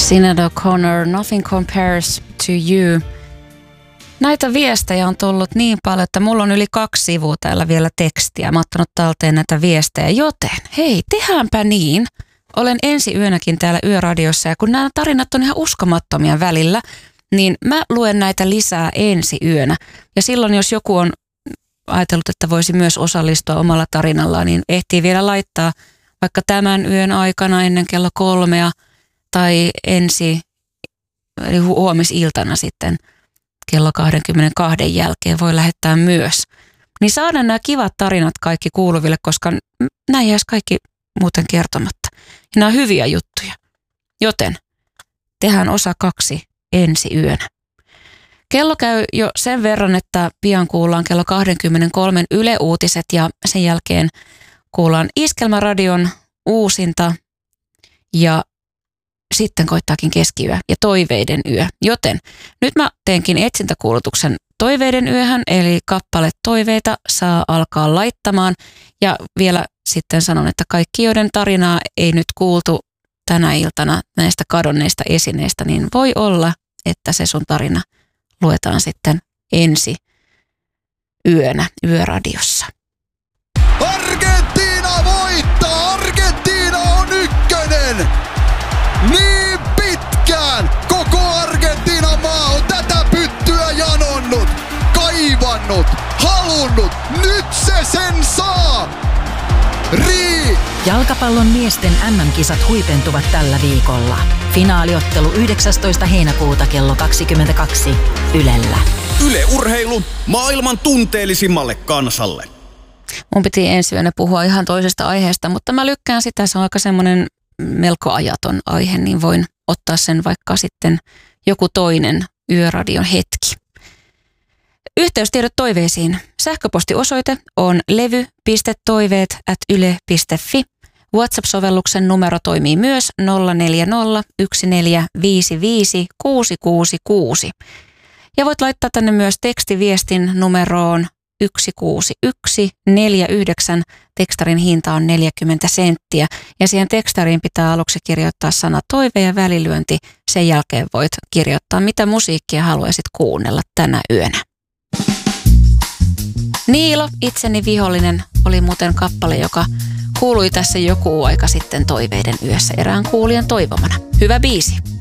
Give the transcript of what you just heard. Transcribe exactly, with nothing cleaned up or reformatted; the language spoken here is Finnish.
Sinead O'Connor, Nothing Compares to You. Näitä viestejä on tullut niin paljon, että mulla on yli kaksi sivua täällä vielä tekstiä. Mä oon ottanut talteen näitä viestejä, joten hei, tehdäänpä niin. Olen ensi yönäkin täällä Yöradiossa ja kun nämä tarinat on ihan uskomattomia välillä, niin mä luen näitä lisää ensi yönä. Ja silloin, jos joku on ajatellut, että voisi myös osallistua omalla tarinallaan, niin ehtii vielä laittaa vaikka tämän yön aikana ennen kello kolmea tai ensi, eli huomisiltana sitten kello kaksikymmentäkaksi jälkeen voi lähettää myös. Niin saadaan nämä kivat tarinat kaikki kuuluville, koska näin jäisi kaikki muuten kertomatta. Ja nämä on hyviä juttuja. Joten tehdään osa kaksi ensi yönä. Kello käy jo sen verran, että pian kuullaan kello kaksikymmentäkolme Yle Uutiset ja sen jälkeen kuullaan Iskelmäradion uusinta ja sitten koittaakin keskiyö ja toiveiden yö. Joten nyt mä teenkin etsintäkuulutuksen toiveiden yöhön, eli kappale toiveita saa alkaa laittamaan. Ja vielä sitten sanon, että kaikki, joiden tarinaa ei nyt kuultu tänä iltana näistä kadonneista esineistä, niin voi olla, että se sun tarina luetaan sitten ensi yönä Yöradiossa. Argentiina voittaa! Argentiina on ykkönen! Niin pitkään koko Argentiinan maa on tätä pyttyä janonnut, kaivannut, halunnut. Nyt se sen saa! Rii! Jalkapallon miesten äm äm-kisat huipentuvat tällä viikolla. Finaaliottelu yhdeksästoista heinäkuuta kello kaksikymmentäkaksi Ylellä. Yle Urheilu maailman tunteellisimmalle kansalle. Mun piti ensi yönä puhua ihan toisesta aiheesta, mutta mä lykkään sitä. Se on aika semmoinen melko ajaton aihe, niin voin ottaa sen vaikka sitten joku toinen Yöradion hetki. Yhteystiedot toiveisiin. Sähköpostiosoite on levy piste toiveet ät yle piste fi. WhatsApp-sovelluksen numero toimii myös nolla neljä nolla yksi neljä viisi viisi kuusi kuusi kuusi. Ja voit laittaa tänne myös tekstiviestin numeroon yksi kuusi yksi neljä yhdeksän. Tekstarin hinta on neljäkymmentä senttiä ja siihen tekstariin pitää aluksi kirjoittaa sana toive ja välilyönti. Sen jälkeen voit kirjoittaa, mitä musiikkia haluaisit kuunnella tänä yönä. Niilo, itseni vihollinen, oli muuten kappale, joka kuului tässä joku aika sitten toiveiden yössä erään kuulijan toivomana. Hyvä biisi.